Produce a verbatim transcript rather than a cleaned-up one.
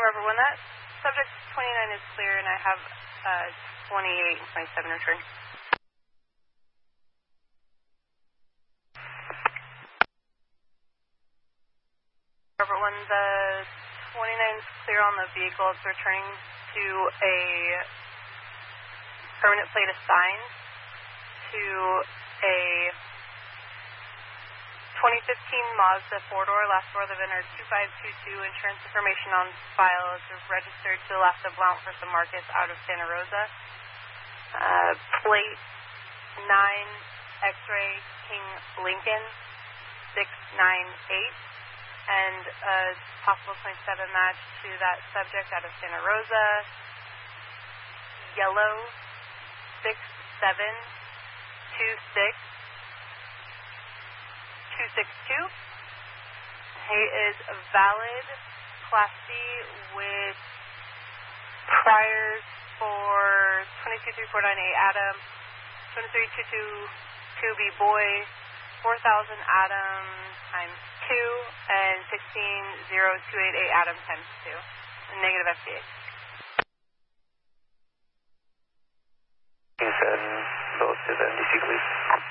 Corporate one, that subject twenty-nine is clear, and I have uh, twenty-eight and twenty-seven return. Corporate one, the twenty-nine is clear on the vehicle. It's returning to a permanent plate assigned to a twenty fifteen Mazda four-door, last four of the V I N are two five two two. Insurance information on file is registered to La Blanc for San Marcos out of Santa Rosa. Uh, plate nine X-ray King Lincoln six nine eight, and a possible twenty-seven match to that subject out of Santa Rosa. Yellow six seven two six two six two. He is a valid Class C with priors for twenty-two three four nine A Adam, twenty-three two two two B Boy, four thousand Adam times two, and sixteen zero two eight A Adam times two. Negative F D A. You said both to the N D C, please.